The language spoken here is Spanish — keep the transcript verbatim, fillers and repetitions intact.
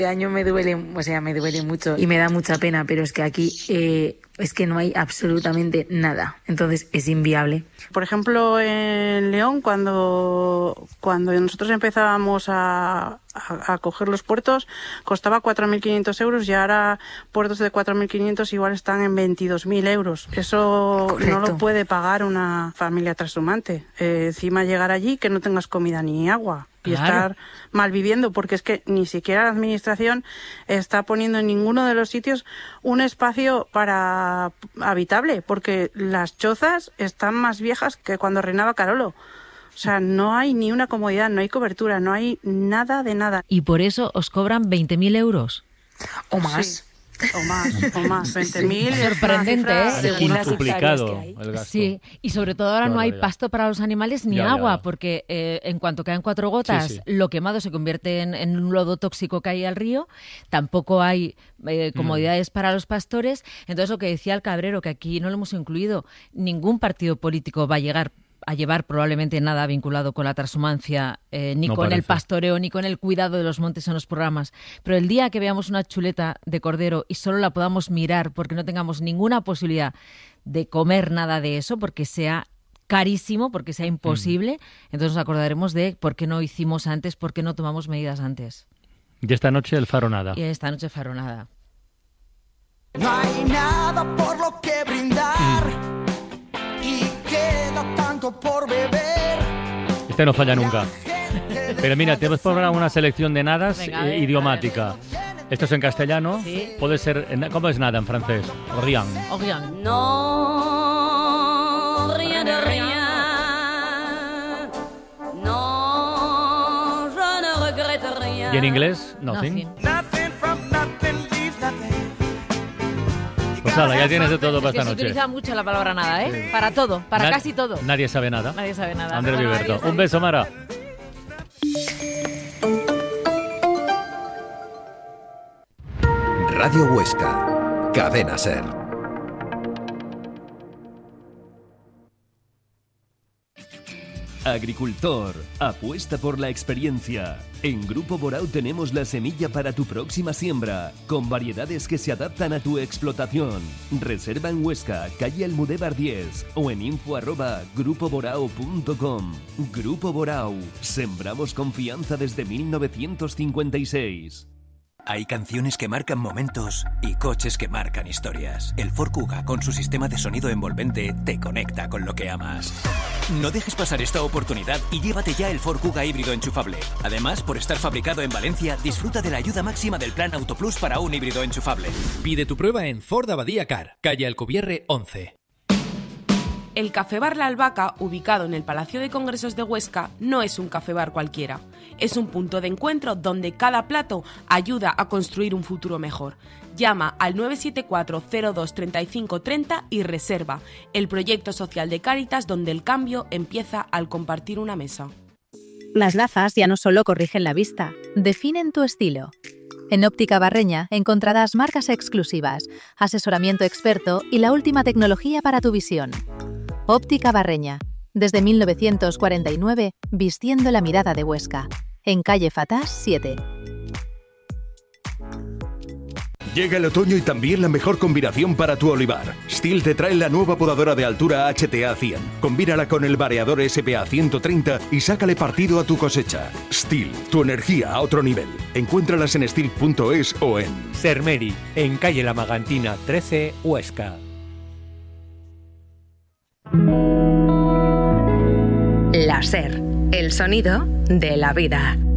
Este año me duele, o sea, me duele mucho y me da mucha pena, pero es que aquí eh, es que no hay absolutamente nada, entonces es inviable. Por ejemplo, en León, cuando, cuando nosotros empezábamos a, a, a coger los puertos, costaba cuatro mil quinientos euros y ahora puertos de cuatro mil quinientos igual están en veintidós mil euros. Eso Correcto. No lo puede pagar una familia trashumante. Eh, encima llegar allí que no tengas comida ni agua. Y claro. Estar mal viviendo, porque es que ni siquiera la administración está poniendo en ninguno de los sitios un espacio para habitable, porque las chozas están más viejas que cuando reinaba Carolo. O sea, no hay ni una comodidad, no hay cobertura, no hay nada de nada. ¿Y por eso os cobran veinte mil euros? O más. Sí. O más, o más, veinte mil. Sí. Sorprendente, ¿eh? Según duplicado el gasto. Sí, y sobre todo ahora no hay pasto para los animales ni ya, agua, ya. porque eh, en cuanto caen cuatro gotas, sí, sí. lo quemado se convierte en, en un lodo tóxico que hay al río, tampoco hay eh, comodidades mm. para los pastores. Entonces, lo que decía el Cabrero, que aquí no lo hemos incluido, ningún partido político va a llegar a llevar probablemente nada vinculado con la transhumancia, eh, ni no con parece. el pastoreo, ni con el cuidado de los montes en los programas. Pero el día que veamos una chuleta de cordero y solo la podamos mirar porque no tengamos ninguna posibilidad de comer nada de eso, porque sea carísimo, porque sea imposible, mm. entonces nos acordaremos de por qué no hicimos antes, por qué no tomamos medidas antes. Y esta noche el faro nada. Y esta noche faro nada. No hay nada por lo que brindar mm. y queda tanto por beber. Este no falla nunca. Pero mira, te hemos preparado una selección de nadas Venga, eh, idiomática. Esto es en castellano. Sí. Puede ser, ¿cómo es nada en francés? Rien. Rien. No, rien de rien. No, je ne regrette rien. ¿Y en inglés? Nothing. Nothing from nothing leaves nothing. Pues hala, ya tienes de todo para es que esta se noche. utiliza mucho la palabra nada, ¿eh? Sí. Para todo, para Na- casi todo. Nadie sabe nada. Nadie sabe nada. Andrés Bueno, Viverto. adiós, Un beso, Mara. Radio Huesca, Cadena Ser. Agricultor, apuesta por la experiencia. En Grupo Borau tenemos la semilla para tu próxima siembra, con variedades que se adaptan a tu explotación. Reserva en Huesca, calle Almudévar diez o en info arroba grupo borau punto com. Grupo Borau, sembramos confianza desde mil novecientos cincuenta y seis. Hay canciones que marcan momentos y coches que marcan historias. El Ford Kuga, con su sistema de sonido envolvente, te conecta con lo que amas. No dejes pasar esta oportunidad y llévate ya el Ford Kuga híbrido enchufable. Además, por estar fabricado en Valencia, disfruta de la ayuda máxima del Plan Autoplus para un híbrido enchufable. Pide tu prueba en Ford Abadía Car, calle Alcubierre once. El Café Bar La Albahaca, ubicado en el Palacio de Congresos de Huesca, no es un café bar cualquiera. Es un punto de encuentro donde cada plato ayuda a construir un futuro mejor. Llama al nueve siete cuatro cero dos tres cinco tres cero y reserva. El proyecto social de Cáritas donde el cambio empieza al compartir una mesa. Las gafas ya no solo corrigen la vista, definen tu estilo. En Óptica Barreña encontrarás marcas exclusivas, asesoramiento experto y la última tecnología para tu visión. Óptica Barreña, desde mil novecientos cuarenta y nueve, vistiendo la mirada de Huesca, en calle Fatás siete. Llega el otoño y también la mejor combinación para tu olivar. Stihl te trae la nueva podadora de altura H T A cien. Combínala con el variador S P A ciento treinta y sácale partido a tu cosecha. Stihl, tu energía a otro nivel. Encuéntralas en stihl punto es o en Sermeri, en calle La Magantina trece, Huesca. La Ser, el sonido de la vida.